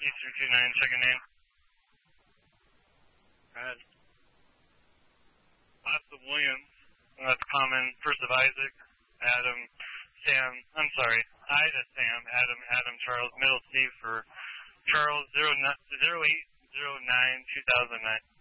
C329, second name. Alright. Last of Williams. That's common. First of Isaac. Adam, Sam. I'm sorry. Ida, Sam, Adam, Charles. Middle Steve for Charles. 0809 2009.